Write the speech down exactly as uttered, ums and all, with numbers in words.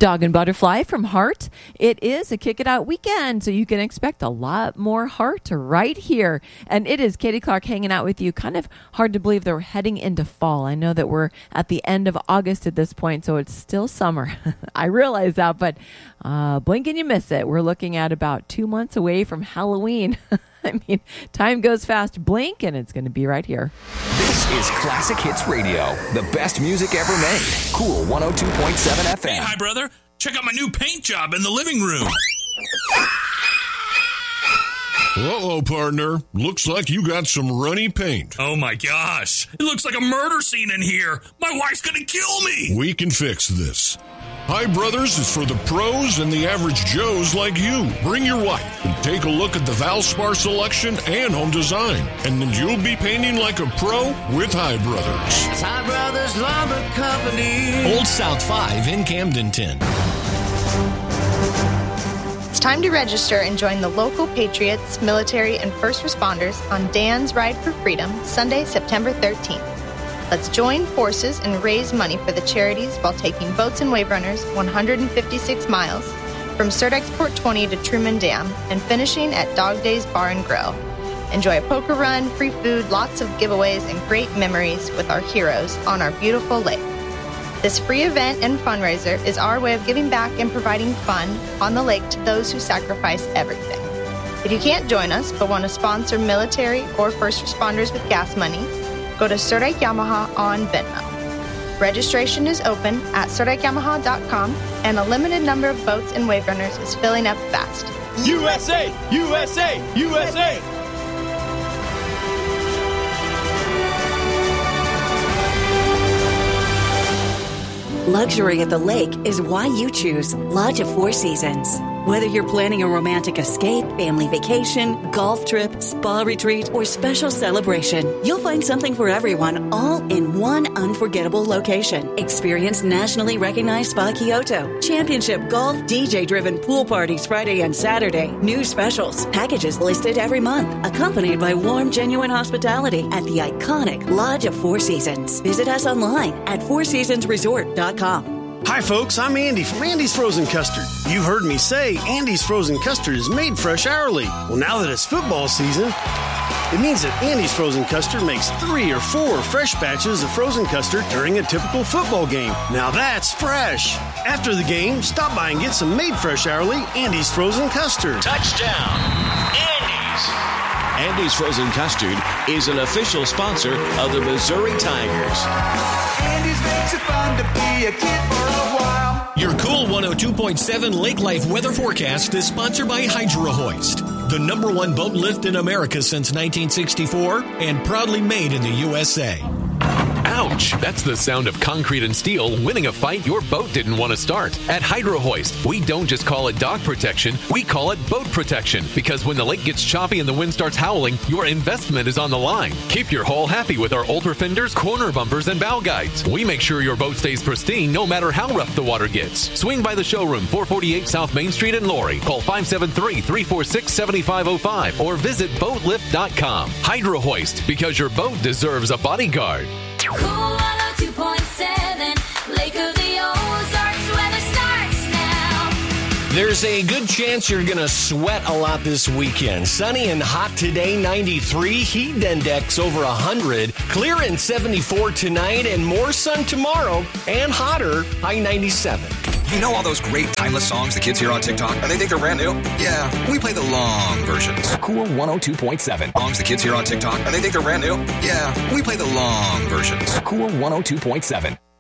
Dog and Butterfly from Heart. It is a Kick It Out weekend, so you can expect a lot more Heart right here. And it is Katie Clark hanging out with you. Kind of hard to believe that we're heading into fall. I know that we're at the end of August at this point, so it's still summer. I realize that, but uh, blink and you miss it. We're looking at about two months away from Halloween. I mean, time goes fast. Blink, and it's going to be right here. This is Classic Hits Radio, the best music ever made. Cool one oh two point seven F M. Hey, hi, brother. Check out my new paint job in the living room. Uh-oh, partner. Looks like you got some runny paint. Oh, my gosh. It looks like a murder scene in here. My wife's going to kill me. We can fix this. Hi Brothers is for the pros and the average Joes like you. Bring your wife and take a look at the Valspar selection and home design. And then you'll be painting like a pro with Hi Brothers. It's Hi Brothers Lumber Company. Old South five in Camdenton. It's time to register and join the local patriots, military, and first responders on Dan's Ride for Freedom, Sunday, September thirteenth. Let's join forces and raise money for the charities while taking boats and wave runners one hundred fifty-six miles from Surdex Port twenty to Truman Dam and finishing at Dog Days Bar and Grill. Enjoy a poker run, free food, lots of giveaways, and great memories with our heroes on our beautiful lake. This free event and fundraiser is our way of giving back and providing fun on the lake to those who sacrifice everything. If you can't join us but want to sponsor military or first responders with gas money, go to Surdike Yamaha on Venmo. Registration is open at surdike yamaha dot com, and a limited number of boats and wave runners is filling up fast. U S A! U S A! U S A! Luxury at the lake is why you choose Lodge of Four Seasons. Whether you're planning a romantic escape, family vacation, golf trip, spa retreat, or special celebration, you'll find something for everyone all in one unforgettable location. Experience nationally recognized Spa Kyoto, championship golf, D J-driven pool parties Friday and Saturday, new specials, packages listed every month, accompanied by warm, genuine hospitality at the iconic Lodge of Four Seasons. Visit us online at four seasons resort dot com. Hi folks, I'm Andy from Andy's Frozen Custard. You heard me say Andy's Frozen Custard is made fresh hourly. Well, now that it's football season, it means that Andy's Frozen Custard makes three or four fresh batches of frozen custard during a typical football game. Now that's fresh. After the game, stop by and get some made fresh hourly Andy's Frozen Custard. Touchdown, Andy's. Andy's Frozen Custard is an official sponsor of the Missouri Tigers. Andy's makes it fun to be a kid for a while. Your Cool one oh two point seven Lake Life weather forecast is sponsored by Hydro Hoist, the number one boat lift in America since nineteen sixty-four and proudly made in the U S A. Ouch! That's the sound of concrete and steel winning a fight your boat didn't want to start. At Hydro Hoist, we don't just call it dock protection, we call it boat protection. Because when the lake gets choppy and the wind starts howling, your investment is on the line. Keep your hull happy with our ultra fenders, corner bumpers, and bow guides. We make sure your boat stays pristine no matter how rough the water gets. Swing by the showroom, four forty-eight South Main Street in Laurie. Call five seven three, three four six, seven five zero five or visit boat lift dot com. Hydro Hoist, because your boat deserves a bodyguard. Cool one oh two point seven, Lake of the Ozarks, weather starts now. There's a good chance you're going to sweat a lot this weekend. Sunny and hot today, ninety-three. Heat index over one hundred. Clear and seventy-four tonight, and more sun tomorrow and hotter, high ninety-seven. You know all those great timeless songs the kids hear on TikTok and they think they're brand new? Yeah, we play the long versions. Cool one oh two point seven. Songs the kids hear on TikTok and they think they're brand new? Yeah, we play the long versions. Cool one oh two point seven.